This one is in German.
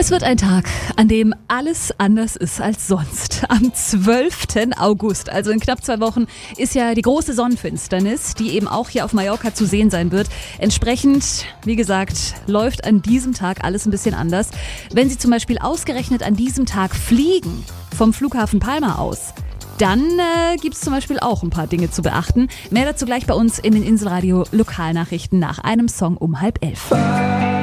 Es wird ein Tag, an dem alles anders ist als sonst. Am 12. August, also in knapp 2 Wochen, ist ja die große Sonnenfinsternis, die eben auch hier auf Mallorca zu sehen sein wird. Entsprechend, wie gesagt, läuft an diesem Tag alles ein bisschen anders. Wenn Sie zum Beispiel ausgerechnet an diesem Tag fliegen, vom Flughafen Palma aus, dann gibt es zum Beispiel auch ein paar Dinge zu beachten. Mehr dazu gleich bei uns in den Inselradio Lokalnachrichten nach einem Song um 10:30.